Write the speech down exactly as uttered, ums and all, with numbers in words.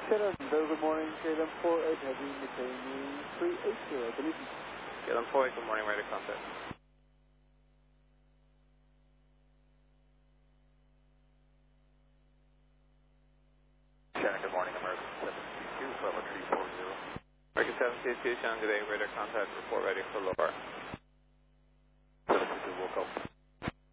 K L M, good morning, K L M four eight, heavy, maintaining three eight zero, believe me. K L M four eight, good morning, radar contact. Shannon, good morning, American seven two two, level three four zero. American seven two two, Shannon, good day, radar contact, report ready for lower. seven two two, woke up.